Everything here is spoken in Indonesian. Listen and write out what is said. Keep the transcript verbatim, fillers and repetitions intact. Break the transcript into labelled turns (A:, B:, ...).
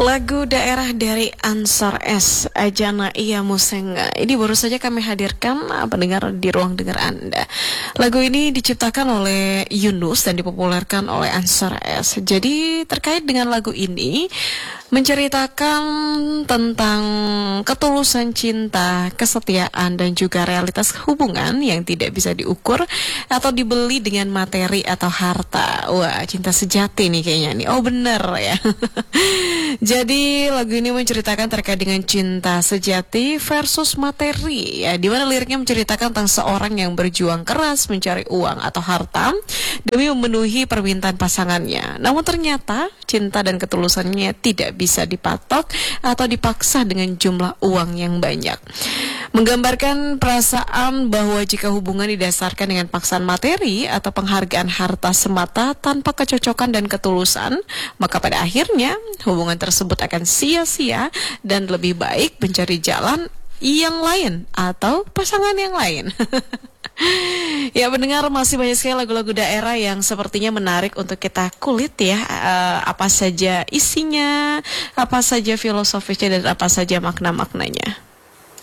A: Lagu daerah dari Ansar S, Ajana Iya Musenga. Ini baru saja kami hadirkan uh, pendengar di ruang dengar Anda. Lagu ini diciptakan oleh Yunus dan dipopulerkan oleh Ansar S. Jadi terkait dengan lagu ini menceritakan tentang ketulusan cinta, kesetiaan, dan juga realitas hubungan yang tidak bisa diukur atau dibeli dengan materi atau harta. Wah, cinta sejati nih kayaknya nih. Oh bener ya. Jadi lagu ini menceritakan terkait dengan cinta sejati versus materi ya, dimana liriknya menceritakan tentang seorang yang berjuang keras mencari uang atau harta demi memenuhi permintaan pasangannya. Namun ternyata cinta dan ketulusannya tidak bisa dipatok atau dipaksa dengan jumlah uang yang banyak. Menggambarkan perasaan bahwa jika hubungan didasarkan dengan paksaan materi atau penghargaan harta semata tanpa kecocokan dan ketulusan, maka pada akhirnya hubungan tersebut akan sia-sia dan lebih baik mencari jalan yang lain atau pasangan yang lain. Ya, mendengar masih banyak sekali lagu-lagu daerah yang sepertinya menarik untuk kita kulit ya. Uh, apa saja isinya, apa saja filosofisnya, dan apa saja makna-maknanya.